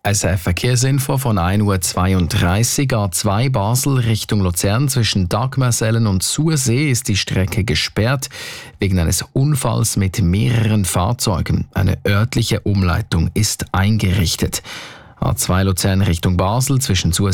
Eine Verkehrsinfo von 1:32 Uhr. A2 Basel Richtung Luzern zwischen Dagmersellen und Sursee ist die Strecke gesperrt wegen eines Unfalls mit mehreren Fahrzeugen. Eine örtliche Umleitung ist eingerichtet. A2 Luzern Richtung Basel zwischen Sursee